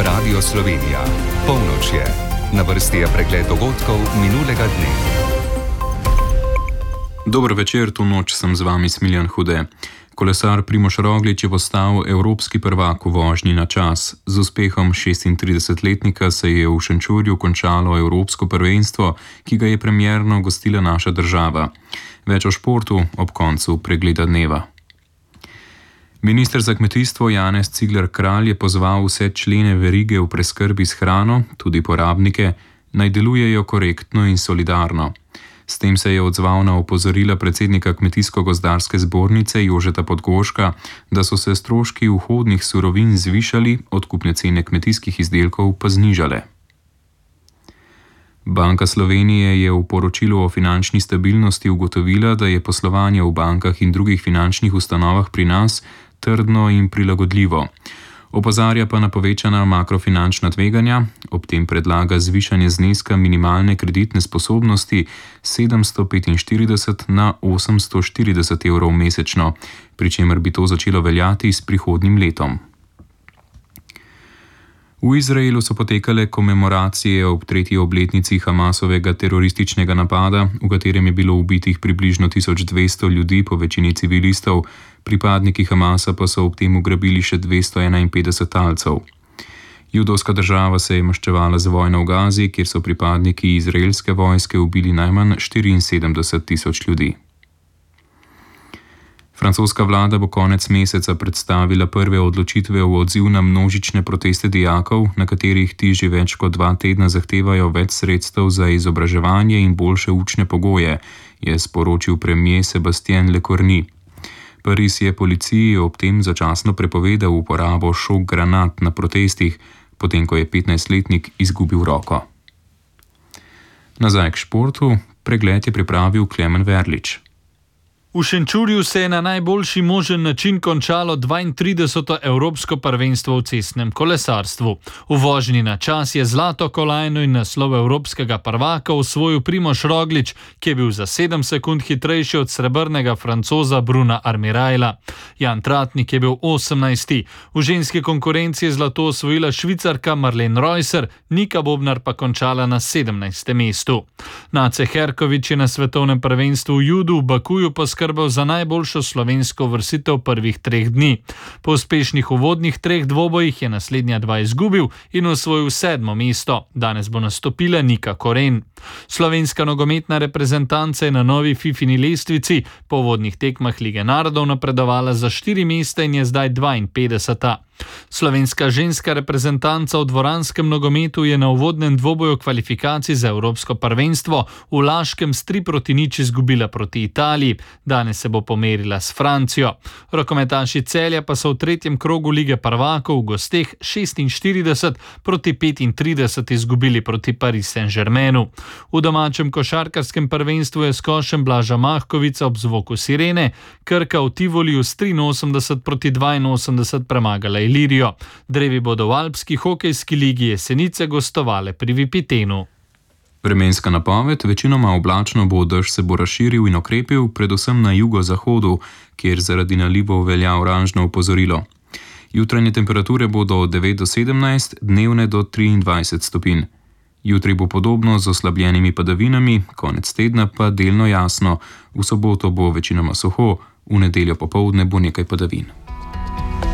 Radio Slovenija. Polnoč je. Na vrsti je pregled dogodkov minulega dne. Dober večer, to noč sem z vami Smiljan Hude. Kolesar Primož Roglič je postal evropski prvak v vožnji na čas. Z uspehom 36-letnika se je v Šenčurju končalo evropsko prvenstvo, ki ga je premierno gostila naša država. Več o športu ob koncu pregleda dneva. Minister za kmetijstvo Janez Cigler Kralj je pozval vse člene verige v preskrbi s hrano, tudi porabnike, naj delujejo korektno in solidarno. S tem se je odzval na opozorila predsednika Kmetijsko-gozdarske zbornice Jožeta Podgorška, da so se stroški vhodnih surovin zvišali, odkupne cene kmetijskih izdelkov pa znižale. Banka Slovenije je v poročilu o finančni stabilnosti ugotovila, da je poslovanje v bankah in drugih finančnih ustanovah pri nas trdno in prilagodljivo. Opozarja pa na povečana makrofinančna tveganja, ob tem predlaga zvišanje zneska minimalne kreditne sposobnosti 745 na 840 evrov mesečno, pri čemer bi to začelo veljati s prihodnjim letom. V Izraelu so potekale komemoracije ob 3. obletnici Hamasovega terorističnega napada, v katerem je bilo ubitih približno 1200 ljudi, po večini civilistov, pripadniki Hamasa pa so ob tem ugrabili še 251 talcev. Judovska država se je maščevala z vojno v Gazi, kjer so pripadniki izraelske vojske ubili najmanj 74 tisoč ljudi. Francoska vlada bo konec meseca predstavila prve odločitve v odziv na množične proteste dijakov, na katerih ti že več kot 2 tedna zahtevajo več sredstev za izobraževanje in boljše učne pogoje, je sporočil premier Sébastien Lecornu. Pariz je policiji ob tem začasno prepovedal uporabo šok granat na protestih, potem ko je 15-letnik izgubil roko. Nazaj k športu, pregled je pripravil Klemen Verlič. V Šenčurju se je na najboljši možen način končalo 32. evropsko prvenstvo v cestnem kolesarstvu. V vožnji na čas je zlato kolajno in naslov evropskega prvaka osvojil Primož Roglič, ki je bil za 7 sekund hitrejši od srebrnega Francoza Bruna Armiraila. Jan Tratnik je bil 18. V ženski konkurenci je zlato osvojila Švicarka Marlene Reusser, Nika Bobnar pa končala na 17. mestu. Nace Herković je na svetovnem prvenstvu v judu v Bakuju skrbel za najboljšo slovensko vrstitev prvih 3 dni. Po uspešnih uvodnih 3 dvobojih je naslednja 2 izgubil in osvojil 7. mesto. Danes bo nastopila Nika Koren. Slovenska nogometna reprezentanca je na novi Fifini lestvici po uvodnih tekmah Lige narodov napredovala za 4 mesta in je zdaj 52. Slovenska ženska reprezentanca v dvoranskem nogometu je na uvodnem dvoboju kvalifikacij za evropsko prvenstvo v Laškem s 3-0 izgubila proti Italiji. Danes se bo pomerila s Francijo. Rokometaši Celja pa so v 3. krogu Lige prvakov v gosteh 46-35 izgubili proti Paris Saint-Germainu. V domačem košarkarskem prvenstvu je s košem Blaža Mahkovica ob zvoku sirene Krka v Tivoliju s 83-82 premagala Ilirijo. Drevi bodo v alpski hokejski ligi Jesenice gostovale pri Vipitenu. Vremenska napoved, večinoma oblačno bo, dež se bo razširil in okrepil, predvsem na jugozahodu, kjer zaradi nalivov velja oranžno opozorilo. Jutranje temperature bodo od 9 do 17, dnevne do 23 stopinj. Jutri bo podobno z oslabljenimi padavinami, konec tedna pa delno jasno, v soboto bo večinoma suho, v nedeljo popoldne bo nekaj padavin.